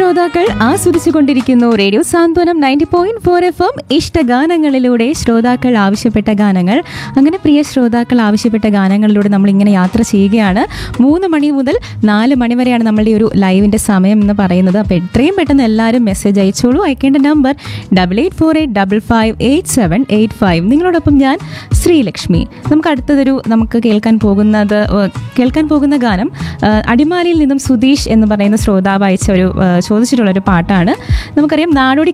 ശ്രോതാക്കൾ ആസ്വദിച്ചുകൊണ്ടിരിക്കുന്നു റേഡിയോ സാന്ത്വനം 90.4 FM ഇഷ്ടഗാനങ്ങളിലൂടെ ശ്രോതാക്കൾ ആവശ്യപ്പെട്ട ഗാനങ്ങൾ. അങ്ങനെ പ്രിയ ശ്രോതാക്കൾ ആവശ്യപ്പെട്ട ഗാനങ്ങളിലൂടെ നമ്മൾ ഇങ്ങനെ യാത്ര ചെയ്യുകയാണ്. 3 മണി മുതൽ 4 മണി വരെയാണ് നമ്മളുടെ ഒരു ലൈവിൻ്റെ സമയം എന്ന് പറയുന്നത്. അപ്പോൾ എത്രയും പെട്ടെന്ന് എല്ലാവരും മെസ്സേജ് അയച്ചോളൂ. അയക്കേണ്ട നമ്പർ 8848558785. നിങ്ങളോടൊപ്പം ഞാൻ ശ്രീലക്ഷ്മി. നമുക്ക് കേൾക്കാൻ പോകുന്ന ഗാനം അടിമാലിയിൽ നിന്നും സുധീഷ് എന്ന് പറയുന്ന ശ്രോതാവ് ചോദിച്ചിട്ടുള്ളൊരു പാട്ടാണ്. നമുക്കറിയാം നാടോടി